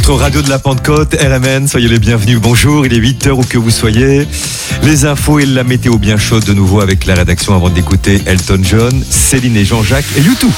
Votre radio de la Pentecôte, RMN, soyez les bienvenus. Bonjour, il est 8h où que vous soyez. Les infos et la météo bien chaude de nouveau avec la rédaction avant d'écouter Elton John, Céline et Jean-Jacques et YouTube.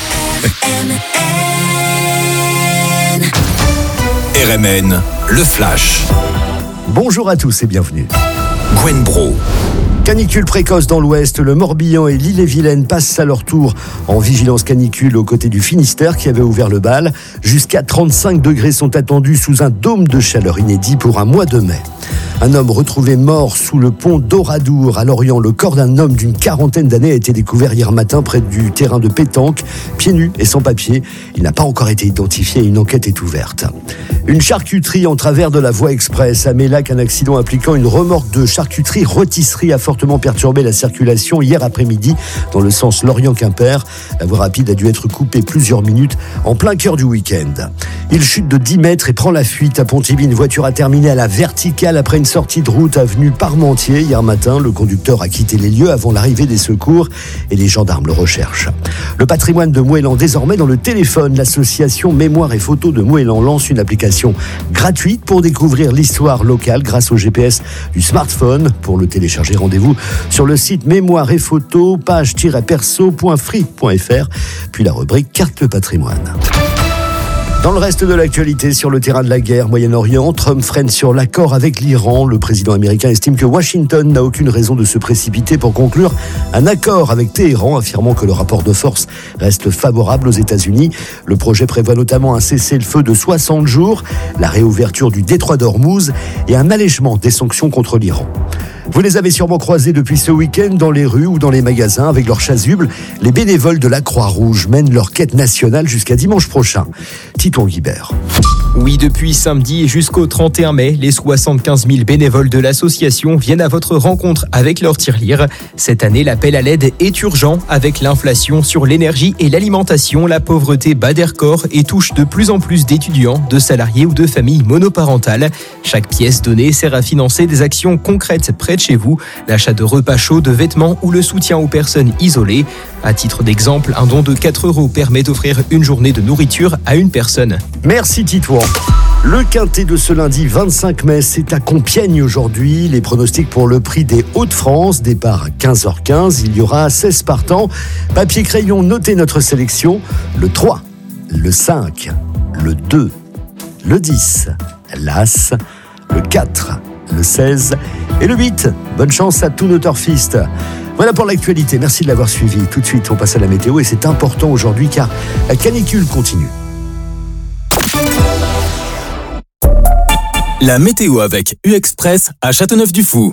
RMN, le Flash. Bonjour à tous et bienvenue. Gwen Bro. Canicule précoce dans l'ouest, le Morbihan et l'Ille-et-Vilaine passent à leur tour en vigilance canicule aux côtés du Finistère qui avait ouvert le bal. Jusqu'à 35 degrés sont attendus sous un dôme de chaleur inédit pour un mois de mai. Un homme retrouvé mort sous le pont d'Oradour à Lorient. Le corps d'un homme d'une quarantaine d'années a été découvert hier matin près du terrain de pétanque, pieds nus et sans papier. Il n'a pas encore été identifié et une enquête est ouverte. Une charcuterie en travers de la voie express à Mélac, un accident impliquant une remorque de charcuterie-rôtisserie a fortement perturbé la circulation hier après-midi dans le sens Lorient-Quimper. La voie rapide a dû être coupée plusieurs minutes en plein cœur du week-end. Il chute de 10 mètres et prend la fuite à Pontivy. Une voiture a terminé à la verticale après une sortie de route avenue Parmentier. Hier matin, le conducteur a quitté les lieux avant l'arrivée des secours et les gendarmes le recherchent. Le patrimoine de Moëlan désormais dans le téléphone. L'association Mémoire et Photos de Moëlan lance une application gratuite pour découvrir l'histoire locale grâce au GPS du smartphone. Pour le télécharger, rendez-vous sur le site mémoire et photos, page-perso.free.fr, puis la rubrique Carte le patrimoine. Dans le reste de l'actualité, sur le terrain de la guerre Moyen-Orient, Trump freine sur l'accord avec l'Iran. Le président américain estime que Washington n'a aucune raison de se précipiter pour conclure un accord avec Téhéran, affirmant que le rapport de force reste favorable aux États-Unis. Le projet prévoit notamment un cessez-le-feu de 60 jours, la réouverture du détroit d'Ormuz et un allègement des sanctions contre l'Iran. Vous les avez sûrement croisés depuis ce week-end dans les rues ou dans les magasins avec leurs chasubles. Les bénévoles de la Croix-Rouge mènent leur quête nationale jusqu'à dimanche prochain. Titouan Guibert. Oui, depuis samedi jusqu'au 31 mai, les 75 000 bénévoles de l'association viennent à votre rencontre avec leur tirelire. Cette année, l'appel à l'aide est urgent. Avec l'inflation sur l'énergie et l'alimentation, la pauvreté bat des records et touche de plus en plus d'étudiants, de salariés ou de familles monoparentales. Chaque pièce donnée sert à financer des actions concrètes près de chez vous, l'achat de repas chauds, de vêtements ou le soutien aux personnes isolées. À titre d'exemple, un don de 4 € permet d'offrir une journée de nourriture à une personne. Merci Titouan. Le quintet de ce lundi 25 mai, c'est à Compiègne aujourd'hui. Les pronostics pour le prix des Hauts-de-France, départ à 15h15. Il y aura 16 partants. Papier crayon, notez notre sélection. Le 3, le 5, le 2, le 10, l'As, le 4, le 16 et le 8. Bonne chance à tous nos turfistes. Voilà pour l'actualité, merci de l'avoir suivi. Tout de suite, on passe à la météo et c'est important aujourd'hui car la canicule continue. La météo avec U-Express à Châteauneuf-du-Fou.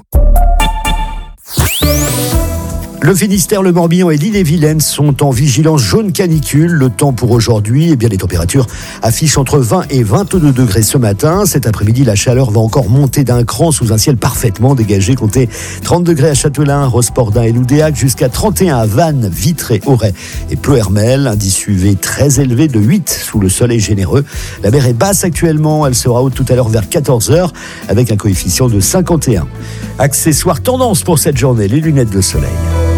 Le Finistère, le Morbihan et l'Ille-et-Vilaine sont en vigilance jaune canicule. Le temps pour aujourd'hui, les températures affichent entre 20 et 22 degrés ce matin. Cet après-midi, la chaleur va encore monter d'un cran sous un ciel parfaitement dégagé. Comptez 30 degrés à Châtelain, Rospordin et Loudéac, jusqu'à 31 à Vannes, Vitré, Auray et Pleuhermel. Indice UV très élevé de 8 sous le soleil généreux. La mer est basse actuellement. Elle sera haute tout à l'heure vers 14h avec un coefficient de 51. Accessoire tendance pour cette journée, les lunettes de soleil.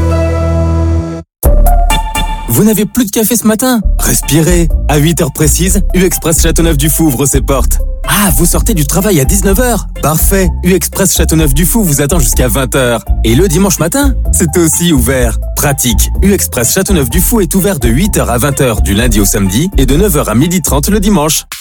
Vous n'avez plus de café ce matin ? Respirez. À 8h précises, U-Express Châteauneuf-du-Fou ouvre ses portes. Ah, vous sortez du travail à 19h ? Parfait. U-Express Châteauneuf-du-Fou vous attend jusqu'à 20h. Et le dimanche matin, c'est aussi ouvert. Pratique. U-Express Châteauneuf-du-Fou est ouvert de 8h à 20h du lundi au samedi et de 9h à 12h30 le dimanche.